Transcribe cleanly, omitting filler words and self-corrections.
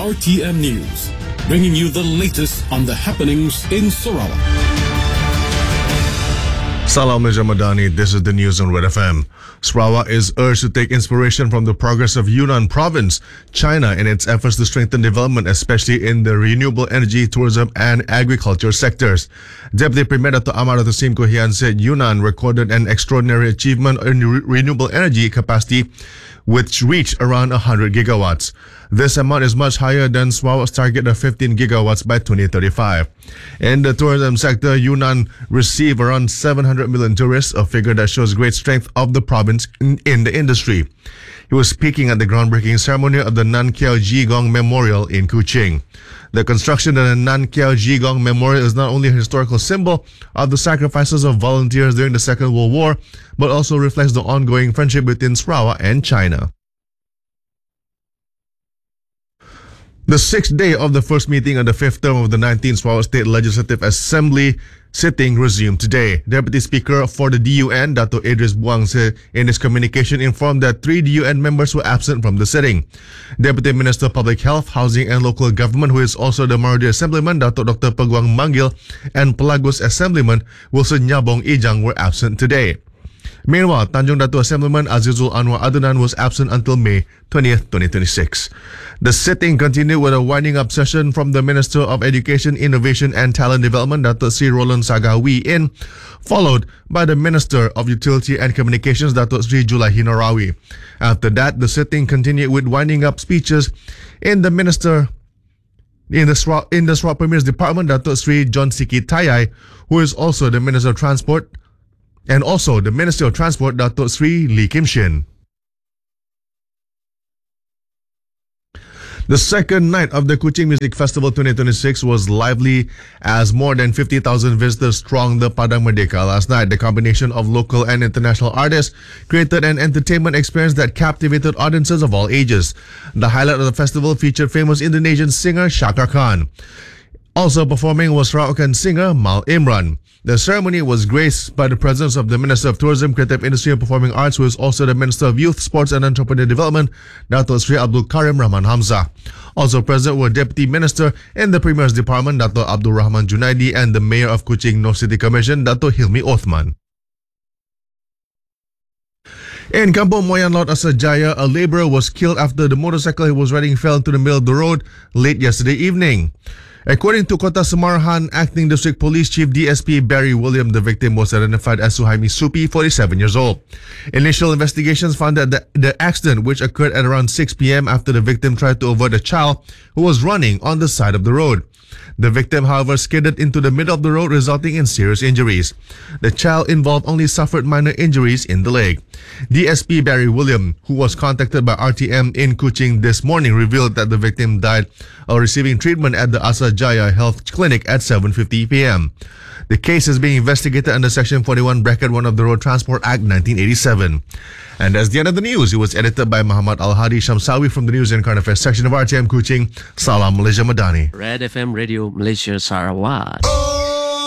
RTM News, bringing you the latest on the happenings in Sarawak. Salam Malaysia Madani, this is the news on Red FM. Sarawak is urged to take inspiration from the progress of Yunnan province, China, in its efforts to strengthen development, especially in the renewable energy, tourism and agriculture sectors. Deputy Premier Dato' Amar Dato' Sim Kohian said Yunnan recorded an extraordinary achievement in renewable energy capacity, which reached around 100 gigawatts. This amount is much higher than Sarawak's target of 15 gigawatts by 2035. In the tourism sector, Yunnan received around 700 million tourists, a figure that shows great strength of the province in the industry. He was speaking at the groundbreaking ceremony of the Nan Kiao Jigong Memorial in Kuching. The construction of the Nan Kiao Jigong Memorial is not only a historical symbol of the sacrifices of volunteers during the Second World War, but also reflects the ongoing friendship between Sarawak and China. The sixth day of the first meeting of the fifth term of the 19th Sarawak State Legislative Assembly sitting resumed today. Deputy Speaker for the DUN, Dato' Idris Buang, in his communication informed that 3 DUN members were absent from the sitting. Deputy Minister of Public Health, Housing and Local Government, who is also the Marudi Assemblyman, Dato' Dr. Peguang Manggil, and Pelagos Assemblyman Wilson Nyabong Ijang were absent today. Meanwhile, Tanjung Datu Assemblyman Azizul Anwar Adunan was absent until May 20th, 2026. The sitting continued with a winding-up session from the Minister of Education, Innovation and Talent Development, Dato' Sri Roland Sagawi followed by the Minister of Utility and Communications, Dato' Sri Julahi Norawi. After that, the sitting continued with winding-up speeches in the Sarawak Premier's Department, Dato' Sri John Siki Tayai, who is also the Minister of Transport, and also the Minister of Transport, Dato' Sri Lee Kim Shin. The second night of the Kuching Music Festival 2026 was lively as more than 50,000 visitors thronged the Padang Merdeka last night. The combination of local and international artists created an entertainment experience that captivated audiences of all ages. The highlight of the festival featured famous Indonesian singer Shaka Khan. Also performing was Sarawakan singer Mal Imran. The ceremony was graced by the presence of the Minister of Tourism, Creative Industry and Performing Arts, who is also the Minister of Youth, Sports and Entrepreneur Development, Dato' Sri Abdul Karim Rahman Hamzah. Also present were Deputy Minister in the Premier's Department, Dato' Abdul Rahman Junaidi, and the Mayor of Kuching North City Commission, Dato' Hilmi Othman. In Kampung Moyan Lot, Asajaya, a labourer was killed after the motorcycle he was riding fell into the middle of the road late yesterday evening. According to Kota Semarahan Acting District Police Chief DSP Barry William, the victim was identified as Suhaimi Supi, 47 years old. Initial investigations found that the accident, which occurred at around 6 p.m. after the victim tried to avert a child who was running on the side of the road. The victim, however, skidded into the middle of the road, resulting in serious injuries. The child involved only suffered minor injuries in the leg. DSP Barry William, who was contacted by RTM in Kuching this morning, revealed that the victim died while receiving treatment at the Asajaya Health Clinic at 7:50 p.m. The case is being investigated under Section 41, Bracket 1 of the Road Transport Act 1987. And that's the end of the news. It was edited by Muhammad Al-Hadi Shamsawi from the News and Current Affairs section of RTM Kuching. Salam Malaysia Madani. Red FM Radio Malaysia Sarawak.